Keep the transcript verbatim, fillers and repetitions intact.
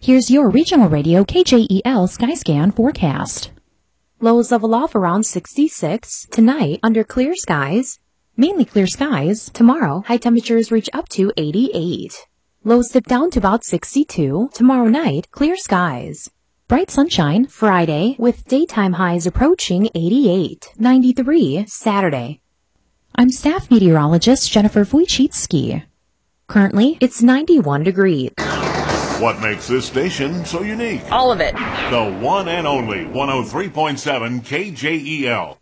Here's your regional radio K J E L Skyscan forecast. Lows level off around sixty-six. Tonight, under clear skies. Mainly clear skies. Tomorrow, high temperatures reach up to eighty-eight. Lows dip down to about sixty-two. Tomorrow night, clear skies. Bright sunshine Friday with daytime highs approaching eighty-eight. ninety-three Saturday. I'm staff meteorologist Jennifer Wojcicki. Currently, it's ninety-one degrees. What makes this station so unique? All of it. The one and only one oh three point seven K J E L.